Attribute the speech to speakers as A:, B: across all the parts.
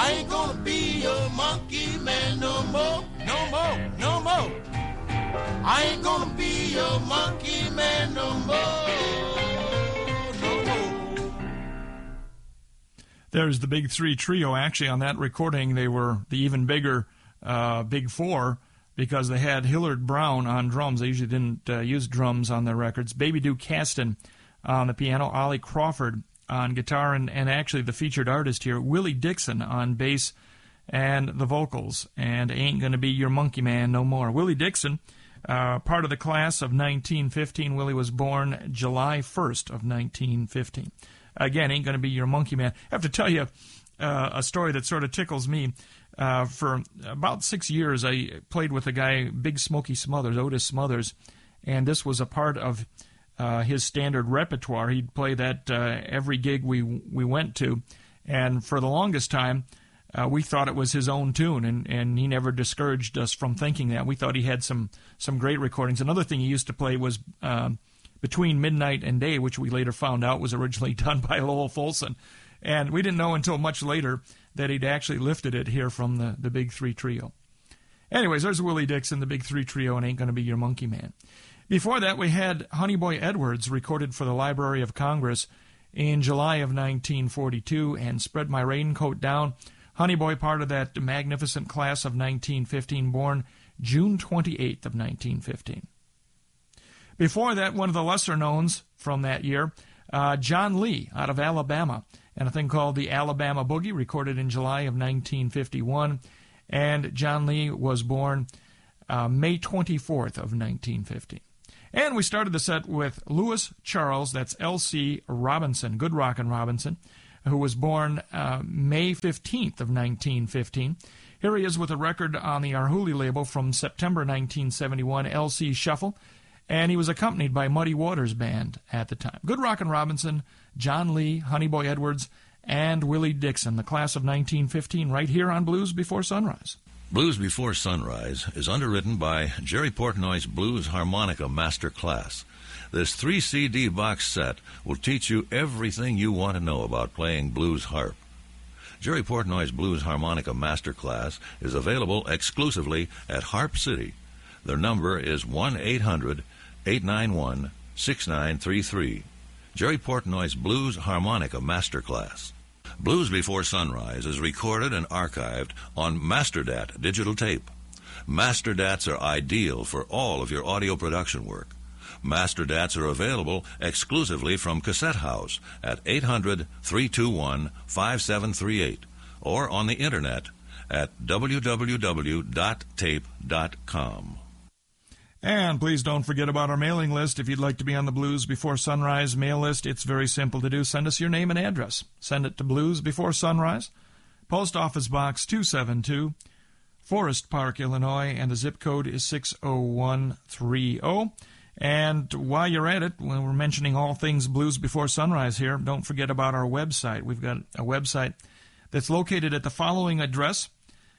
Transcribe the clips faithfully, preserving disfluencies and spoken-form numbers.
A: I ain't gonna be a monkey man no more, no more, no more. I ain't gonna be a monkey man no more, no more.
B: There's the Big Three Trio. Actually, on that recording, they were the even bigger uh, Big Four because they had Hillard Brown on drums. They usually didn't uh, use drums on their records. Baby Duke Caston on the piano, Ollie Crawford on guitar, and, and actually the featured artist here, Willie Dixon on bass and the vocals, and Ain't Gonna Be Your Monkey Man No More. Willie Dixon, uh, part of the class of nineteen fifteen. Willie was born July first of nineteen fifteen. Again, Ain't Gonna Be Your Monkey Man. I have to tell you uh, a story that sort of tickles me. Uh, for about six years, I played with a guy, Big Smokey Smothers, Otis Smothers, and this was a part of uh, his standard repertoire. He'd play that uh, every gig we we went to, and for the longest time, uh, we thought it was his own tune, and, and he never discouraged us from thinking that. We thought he had some, some great recordings. Another thing he used to play was uh, Between Midnight and Day, which we later found out was originally done by Lowell Fulson. And we didn't know until much later that he'd actually lifted it here from the, the Big Three Trio. Anyways, there's Willie Dixon, the Big Three Trio, and Ain't Gonna Be Your Monkey Man. Before that, we had Honey Boy Edwards, recorded for the Library of Congress in July of nineteen forty-two, and Spread My Raincoat Down. Honey Boy, part of that magnificent class of nineteen fifteen, born June twenty-eighth of nineteen fifteen. Before that, one of the lesser knowns from that year, uh, John Lee out of Alabama, and a thing called the Alabama Boogie, recorded in July of nineteen fifty-one. And John Lee was born uh, May twenty-fourth of nineteen fifty. And we started the set with Louis Charles, that's L C Robinson, Good Rockin' Robinson, who was born uh, May fifteenth of nineteen fifteen. Here he is with a record on the Arhoolie label from September nineteen seventy-one, L C Shuffle, and he was accompanied by Muddy Waters Band at the time. Good Rockin' Robinson, John Lee, Honey Boy Edwards, and Willie Dixon, the class of nineteen fifteen, right here on Blues Before Sunrise.
C: Blues Before Sunrise is underwritten by Jerry Portnoy's Blues Harmonica Master Class. This three C D box set will teach you everything you want to know about playing blues harp. Jerry Portnoy's Blues Harmonica Master Class is available exclusively at Harp City. Their number is one eight hundred eight nine one six nine three three. Jerry Portnoy's Blues Harmonica Master Class. Blues Before Sunrise is recorded and archived on MasterDat digital tape. MasterDats are ideal for all of your audio production work. MasterDats are available exclusively from Cassette House at eight hundred three two one five seven three eight or on the internet at w w w dot tape dot com.
B: And please don't forget about our mailing list. If you'd like to be on the Blues Before Sunrise mail list, it's very simple to do. Send us your name and address. Send it to Blues Before Sunrise, Post Office Box two seven two, Forest Park, Illinois, and the zip code is six oh one three oh. And while you're at it, when we're mentioning all things Blues Before Sunrise here, don't forget about our website. We've got a website that's located at the following address,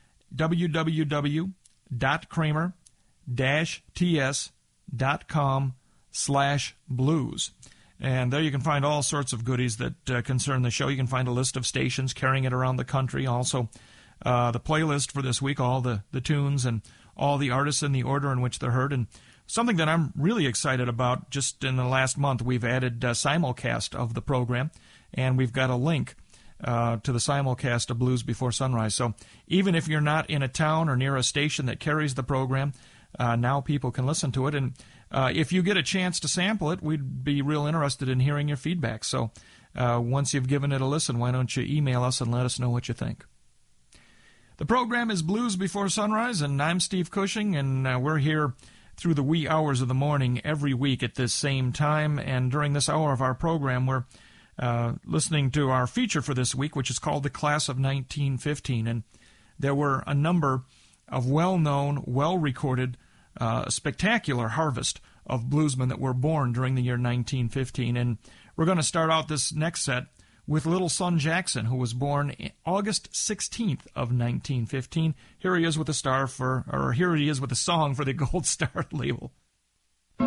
B: w w w dot kramer dash t s dot com slash blues. And there you can find all sorts of goodies that uh, concern the show. You can find a list of stations carrying it around the country. Also, uh, the playlist for this week, all the, the tunes and all the artists in the order in which they're heard. And something that I'm really excited about, just in the last month, we've added uh, simulcast of the program, and we've got a link uh, to the simulcast of Blues Before Sunrise. So even if you're not in a town or near a station that carries the program, Uh, now people can listen to it, and uh, if you get a chance to sample it, we'd be real interested in hearing your feedback. So uh, once you've given it a listen, why don't you email us and let us know what you think. The program is Blues Before Sunrise, and I'm Steve Cushing, and uh, we're here through the wee hours of the morning every week at this same time, and during this hour of our program, we're uh, listening to our feature for this week, which is called The Class of nineteen fifteen, and there were a number of well-known, well-recorded, uh, spectacular harvest of bluesmen that were born during the year nineteen fifteen. And we're going to start out this next set with Little Son Jackson, who was born August sixteenth of nineteen fifteen. Here he is with a star for, or here he is with a song for the Gold Star label.